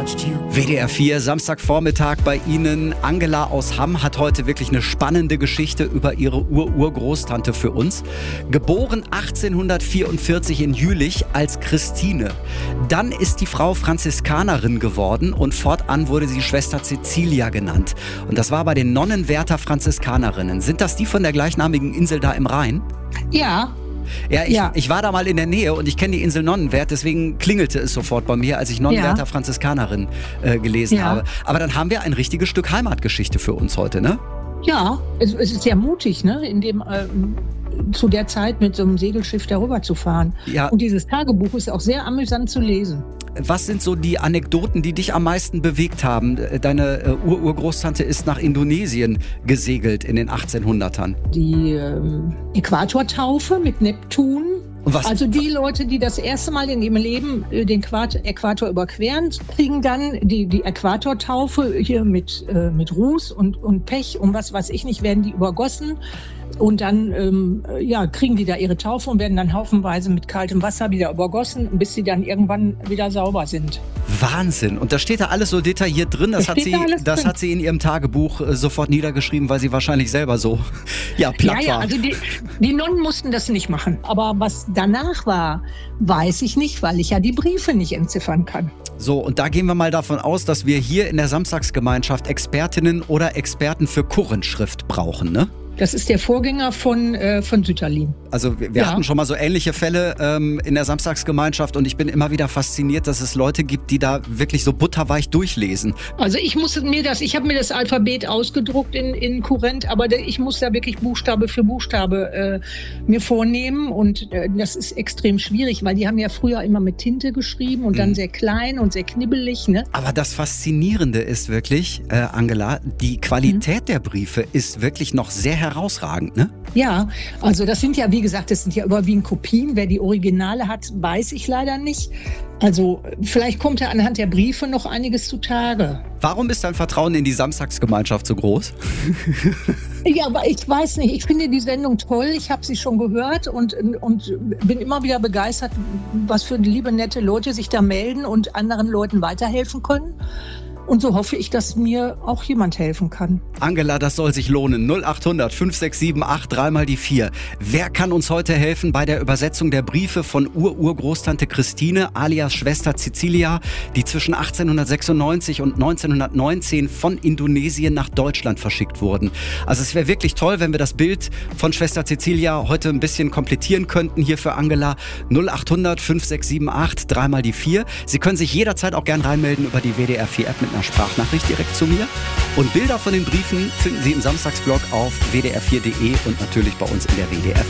WDR 4, Samstagvormittag bei Ihnen. Angela aus Hamm hat heute wirklich eine spannende Geschichte über ihre Urgroßtante für uns. Geboren 1844 in Jülich als Christine. Dann ist die Frau Franziskanerin geworden und fortan wurde sie Schwester Cecilia genannt. Und das war bei den Nonnenwerther Franziskanerinnen. Sind das die von der gleichnamigen Insel da im Rhein? Ja. Ich war da mal in der Nähe und ich kenne die Insel Nonnenwerth, deswegen klingelte es sofort bei mir, als ich Nonnenwerther Franziskanerin gelesen habe. Aber dann haben wir ein richtiges Stück Heimatgeschichte für uns heute, ne? Ja, es ist sehr mutig, ne? Zu der Zeit mit so einem Segelschiff darüber zu fahren. Ja. Und dieses Tagebuch ist auch sehr amüsant zu lesen. Was sind so die Anekdoten, die dich am meisten bewegt haben? Deine Urgroßtante ist nach Indonesien gesegelt in den 1800ern. Die Äquatortaufe mit Neptun. Also die Leute, die das erste Mal in ihrem Leben den Äquator überqueren, kriegen dann die Äquatortaufe hier mit Ruß und Pech und was weiß ich nicht, werden die übergossen. Und dann kriegen die da ihre Taufe und werden dann haufenweise mit kaltem Wasser wieder übergossen, bis sie dann irgendwann wieder sauber sind. Wahnsinn. Und da steht da alles so detailliert drin. Das hat sie in ihrem Tagebuch sofort niedergeschrieben, weil sie wahrscheinlich selber so platt war. Ja, also die Nonnen mussten das nicht machen. Aber was danach war, weiß ich nicht, weil ich ja die Briefe nicht entziffern kann. So, und da gehen wir mal davon aus, dass wir hier in der Samstagsgemeinschaft Expertinnen oder Experten für Kurrenschrift brauchen, ne? Das ist der Vorgänger von Sütterlin. Also wir hatten schon mal so ähnliche Fälle in der Samstagsgemeinschaft und ich bin immer wieder fasziniert, dass es Leute gibt, die da wirklich so butterweich durchlesen. Also ich habe mir das Alphabet ausgedruckt in Kurrent, aber ich muss da wirklich Buchstabe für Buchstabe mir vornehmen und das ist extrem schwierig, weil die haben ja früher immer mit Tinte geschrieben und dann sehr klein und sehr knibbelig, ne? Aber das Faszinierende ist wirklich, Angela, die Qualität der Briefe ist wirklich noch sehr herausragend, ne? Ja, also das sind ja, wie gesagt, das sind ja überwiegend Kopien. Wer die Originale hat, weiß ich leider nicht. Also vielleicht kommt ja anhand der Briefe noch einiges zutage. Warum ist dein Vertrauen in die Samstagsgemeinschaft so groß? Ja, aber ich weiß nicht. Ich finde die Sendung toll. Ich habe sie schon gehört und bin immer wieder begeistert, was für liebe, nette Leute sich da melden und anderen Leuten weiterhelfen können. Und so hoffe ich, dass mir auch jemand helfen kann. Angela, das soll sich lohnen. 0800 567 83 mal die 4. Wer kann uns heute helfen bei der Übersetzung der Briefe von Urgroßtante Christine alias Schwester Cecilia, die zwischen 1896 und 1919 von Indonesien nach Deutschland verschickt wurden? Also es wäre wirklich toll, wenn wir das Bild von Schwester Cecilia heute ein bisschen komplettieren könnten hier für Angela. 0800 567 83 mal die 4. Sie können sich jederzeit auch gern reinmelden über die WDR 4 App mit einer Sprachnachricht direkt zu mir. Und Bilder von den Briefen finden Sie im Samstagsblog auf wdr4.de und natürlich bei uns in der WDR